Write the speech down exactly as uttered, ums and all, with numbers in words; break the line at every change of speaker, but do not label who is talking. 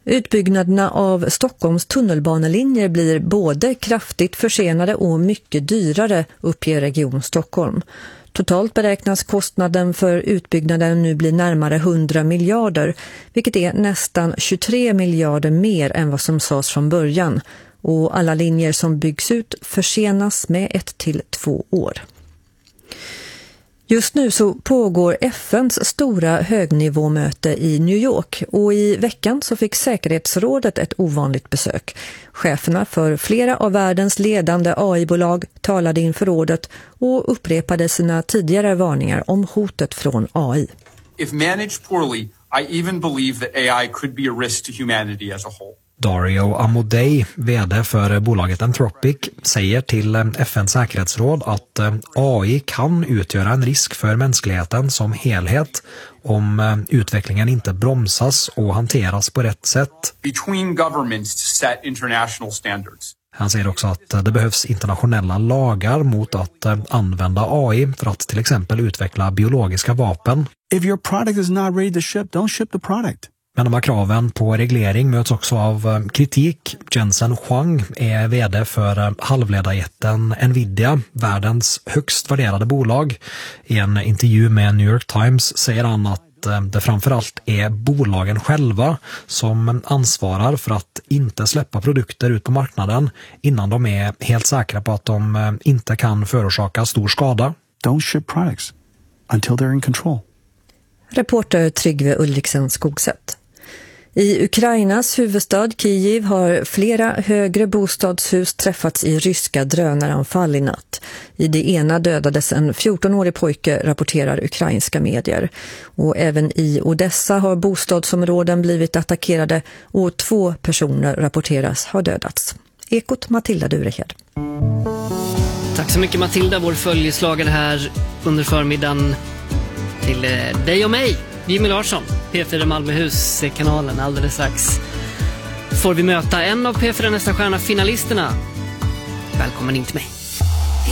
Utbyggnaderna av Stockholms tunnelbanelinjer blir både kraftigt försenade och mycket dyrare, uppger Region Stockholm. Totalt beräknas kostnaden för utbyggnaden nu bli närmare hundra miljarder, vilket är nästan tjugotre miljarder mer än vad som sades från början. Och alla linjer som byggs ut försenas med ett till två år. Just nu så pågår F N:s stora högnivåmöte i New York och i veckan så fick säkerhetsrådet ett ovanligt besök. Cheferna för flera av världens ledande A I-bolag talade inför rådet och upprepade sina tidigare varningar om hotet från A I.
If managed poorly, I even believe that A I could be a risk to humanity as a whole.
Dario Amodei, vd för bolaget Anthropic, säger till F N:s säkerhetsråd att A I kan utgöra en risk för mänskligheten som helhet om utvecklingen inte bromsas och hanteras på rätt sätt.
Between governments to set international standards.
Han säger också att det behövs internationella lagar mot att använda A I för att till exempel utveckla biologiska vapen.
If your product is not ready to ship, don't ship the product.
Men de här kraven på reglering möts också av kritik. Jensen Huang är vd för halvledarjätten Nvidia, världens högst värderade bolag. I en intervju med New York Times säger han att det framförallt är bolagen själva som ansvarar för att inte släppa produkter ut på marknaden innan de är helt säkra på att de inte kan förorsaka stor skada.
Don't ship products until they're in control.
Reporter Tryggve Ulriksen Skogsätt. I Ukrainas huvudstad Kiev har flera högre bostadshus träffats i ryska drönaranfall i natt. I det ena dödades en fjortonårig pojke, rapporterar ukrainska medier. Och även i Odessa har bostadsområden blivit attackerade och två personer rapporteras ha dödats. Ekot Matilda Durehed.
Tack så mycket Matilda, vår följeslagare här under förmiddagen. Till dig och mig, Jimmy Larsson, P fyra Malmöhus-kanalen. Alldeles strax får vi möta en av P fyra nästa stjärna finalisterna. Välkommen in till mig.